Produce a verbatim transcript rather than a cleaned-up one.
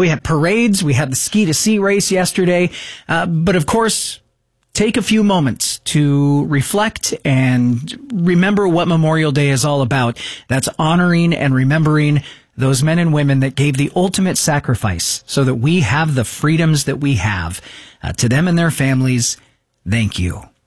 We had parades. We had the ski to sea race yesterday. Uh, but of course, take a few moments to reflect and remember what Memorial Day is all about. That's honoring and remembering those men and women that gave the ultimate sacrifice so that we have the freedoms that we have. Uh, to them and their families, thank you.